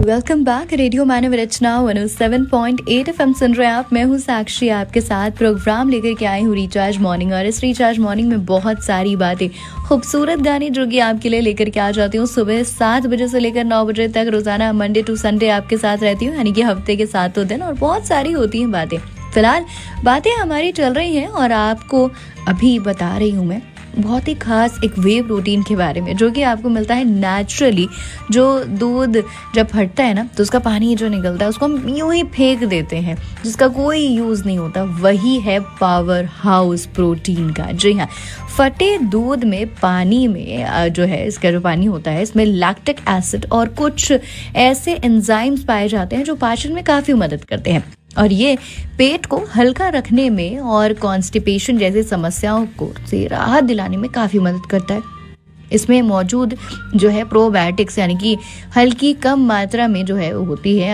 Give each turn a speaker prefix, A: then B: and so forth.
A: Welcome back. Radio मानव रचना 107.8 FM सुन रहे हैं आप। मैं हूँ साक्षी, आपके साथ प्रोग्राम लेकर के आई हूँ रिचार्ज मॉर्निंग। और इस रिचार्ज मॉर्निंग में बहुत सारी बातें, खूबसूरत गाने जो कि आपके लिए लेकर के आ जाती हूँ। सुबह 7 बजे से लेकर 9 बजे तक रोजाना मंडे टू संडे आपके साथ रहती हूँ, यानी कि हफ्ते के 7 दिन, और बहुत सारी होती हैं बातें। फिलहाल बातें हमारी चल रही हैं और आपको अभी बता रही हूँ मैं बहुत ही खास एक वे प्रोटीन के बारे में, जो कि आपको मिलता है नेचुरली। जो दूध जब फटता है ना, तो उसका पानी जो निकलता है उसको हम यूं ही फेंक देते हैं, जिसका कोई यूज़ नहीं होता। वही है पावर हाउस प्रोटीन का। जी हाँ, फटे दूध में पानी में जो है, इसका जो पानी होता है, इसमें लैक्टिक एसिड और कुछ ऐसे एंजाइम्स पाए जाते हैं जो पाचन में काफ़ी मदद करते हैं, और ये पेट को हल्का रखने में और कॉन्स्टिपेशन जैसी समस्याओं को से राहत दिलाने में काफ़ी मदद करता है। इसमें मौजूद जो है प्रोबायोटिक्स, यानी कि हल्की कम मात्रा में जो है वो होती है